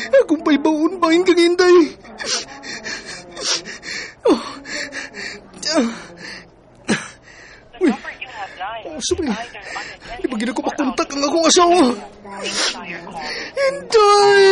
Akong pa'y baon ba yung kaginday? Oh. Uy, sabi na. Di ba gina ko makontak ang akong asawa? Hinday!